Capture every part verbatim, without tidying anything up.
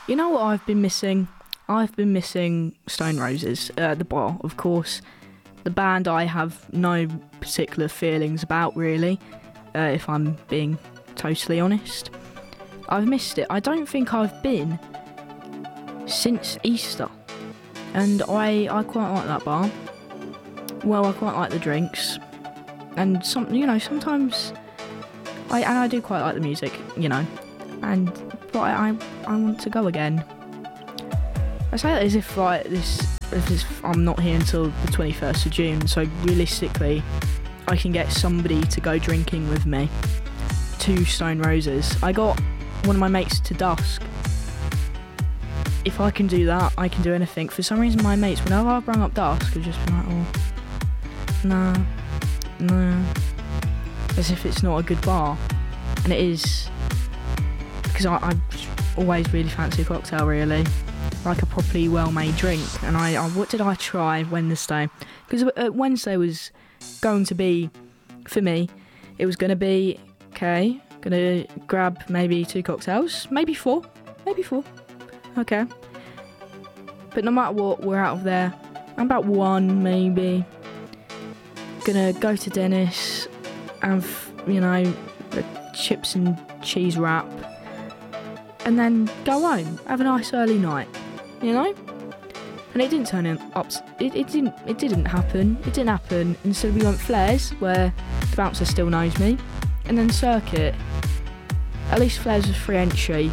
You know what I've been missing? I've been missing Stone Roses at the bar, of course. The band I have no particular feelings about, really, uh, if I'm being totally honest. I've missed it. I don't think I've been since Easter. And I, I quite like that bar. Well, I quite like the drinks. And, some, you know, sometimes... I, and I do quite like the music, you know. And, but I, I, I want to go again. I say that as if, like, this... If this, I'm not here until the twenty-first of June, so realistically, I can get somebody to go drinking with me to Stone Roses. I got one of my mates to Dusk. If I can do that, I can do anything. For some reason, my mates, whenever I bring up Dusk, have just been like, oh, nah, nah. As if it's not a good bar. And it is. Because I, I always really fancy a cocktail, really. Like a properly well-made drink. And I, I what did I try Wednesday? Because uh, Wednesday was going to be, for me, it was going to be, okay, going to grab maybe two cocktails, maybe four, maybe four, okay. But no matter what, we're out of there. I'm about one, maybe. Gonna go to Dennis, have, you know, a chips and cheese wrap, and then go home, have a nice early night. You know, and it didn't turn up. It, it didn't. It didn't happen. It didn't happen. Instead, we went Flares, where the bouncer still knows me, and then Circuit. At least Flares was free entry,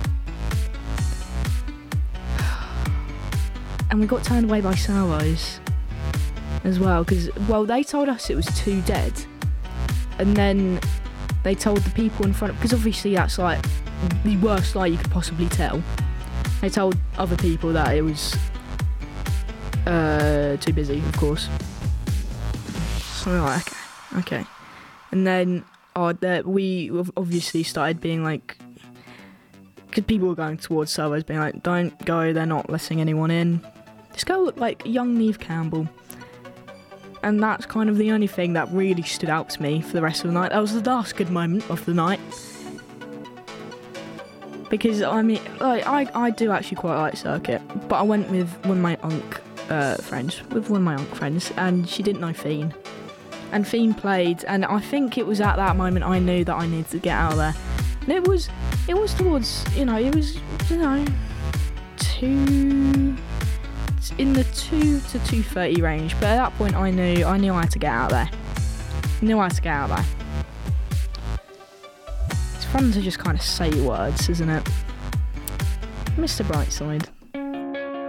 and we got turned away by Salvos as well. Because well, they told us it was too dead, and then they told the people in front. Because obviously that's like the worst lie you could possibly tell. They told other people that it was uh, too busy, of course. So we're like, okay, okay. And then oh, that we obviously started being like, because people were going towards servers, being like, don't go, they're not letting anyone in. This girl looked like young Neve Campbell. And that's kind of the only thing that really stood out to me for the rest of the night. That was the last good moment of the night. Because, I mean, like, I, I do actually quite like Circuit, but I went with one of my Unk uh, friends, with one of my Unk friends, and she didn't know Fiend. And Fiend played, and I think it was at that moment I knew that I needed to get out of there. And it was, it was towards, you know, it was, you know, two, in the two to two thirty range, but at that point I knew, I knew I had to get out of there. I knew I had to get out of there. Fun to just kind of say words, isn't it? Mister Brightside.